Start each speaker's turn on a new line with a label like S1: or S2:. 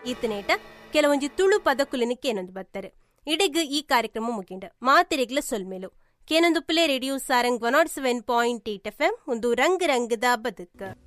S1: ಈತನೇಟ ಕೆಲವೊಂಜಿ ತುಳು ಪದಕುಲಿನ ಕೇನೊಂದು ಬರ್ತಾರೆ. ಇಡೆಗ್ ಈ ಕಾರ್ಯಕ್ರಮ ಮುಗಿಂಡ ಮಾತೆರೆಗ್ಲ ಸೊಲ್ಮೇಲು ಕೇನೊಂದು ಪ್ಲೇ ರೇಡಿಯೋ ಸಾರಂಗ್ 107.8 FM ಒಂದು ರಂಗ್ ರಂಗದ ಬದುಕ.